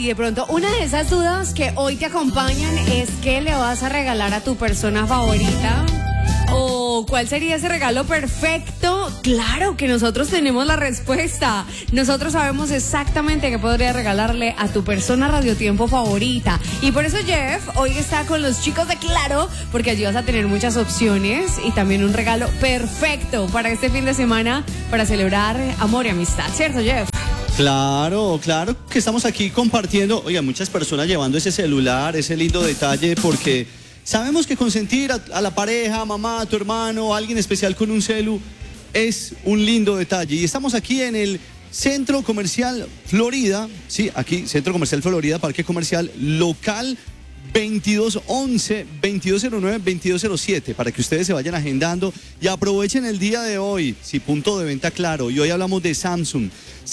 y de pronto una de esas dudas que hoy te acompañan es ¿qué le vas a regalar a tu persona favorita? ¿O cuál sería ese regalo perfecto? Claro que nosotros tenemos la respuesta. Nosotros sabemos exactamente qué podría regalarle a tu persona radiotiempo favorita. Y por eso Jeff hoy está con los chicos de Claro, porque allí vas a tener muchas opciones y también un regalo perfecto para este fin de semana para celebrar amor y amistad. ¿Cierto, Jeff? Claro que estamos aquí compartiendo. Oiga, muchas personas llevando ese celular, ese lindo detalle, porque sabemos que consentir a la pareja, a mamá, a tu hermano, a alguien especial con un celu es un lindo detalle. Y estamos aquí en el Centro Comercial Florida, sí, aquí, Centro Comercial Florida, Parque Comercial Local 2211, 2209, 2207, para que ustedes se vayan agendando y aprovechen el día de hoy. Sí, punto de venta Claro. Y hoy hablamos de Samsung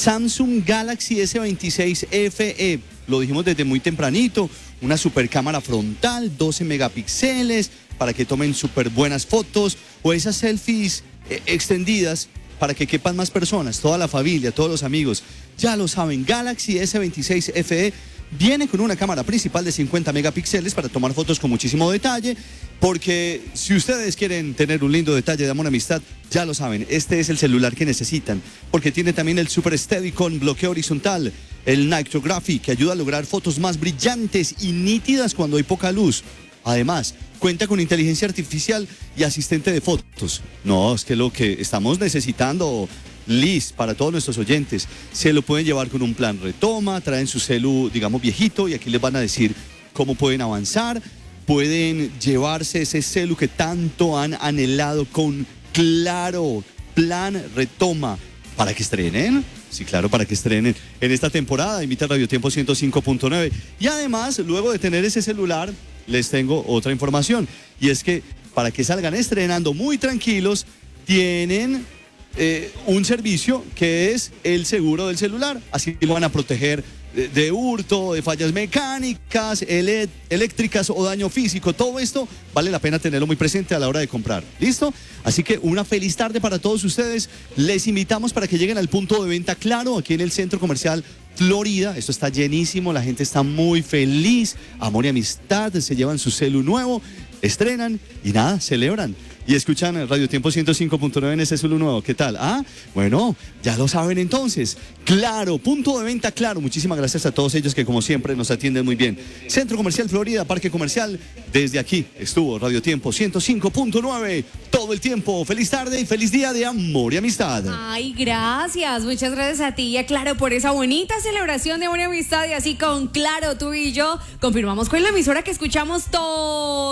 Galaxy S26 FE. Lo dijimos desde muy tempranito. Una super cámara frontal, 12 megapíxeles, para que tomen súper buenas fotos, o esas selfies extendidas para que quepan más personas, toda la familia, todos los amigos. Ya lo saben, Galaxy S26 FE viene con una cámara principal de 50 megapíxeles para tomar fotos con muchísimo detalle, porque si ustedes quieren tener un lindo detalle de amor y amistad, ya lo saben, este es el celular que necesitan, porque tiene también el Super Steady con bloqueo horizontal, el Nitrography, que ayuda a lograr fotos más brillantes y nítidas cuando hay poca luz. Además, cuenta con inteligencia artificial y asistente de fotos. No, es que lo que estamos necesitando, Liz, para todos nuestros oyentes, se lo pueden llevar con un plan retoma, traen su celu, digamos, viejito, y aquí les van a decir cómo pueden avanzar. Pueden llevarse ese celu que tanto han anhelado con Claro, plan retoma, para que estrenen. Sí, claro, para que estrenen en esta temporada. Imita Radio Tiempo 105.9. Y además, luego de tener ese celular, les tengo otra información. Y es que para que salgan estrenando muy tranquilos, tienen un servicio que es el seguro del celular. Así lo van a proteger de hurto, de fallas mecánicas, eléctricas o daño físico. Todo esto vale la pena tenerlo muy presente a la hora de comprar. ¿Listo? Así que una feliz tarde para todos ustedes. Les invitamos para que lleguen al punto de venta Claro, aquí en el Centro Comercial Florida. Esto está llenísimo, la gente está muy feliz. Amor y amistad, se llevan su celu nuevo, estrenan y nada, celebran. Y escuchan Radio Tiempo 105.9 en ese celu nuevo. ¿Qué tal? Bueno, ya lo saben entonces. Claro, punto de venta Claro. Muchísimas gracias a todos ellos que como siempre nos atienden muy bien. Centro Comercial Florida, Parque Comercial. Desde aquí estuvo Radio Tiempo 105.9 todo el tiempo. Feliz tarde y feliz día de amor y amistad. Ay, gracias. Muchas gracias a ti y a Claro por esa bonita celebración de amor y amistad. Y así con Claro, tú y yo confirmamos con la emisora que escuchamos todo.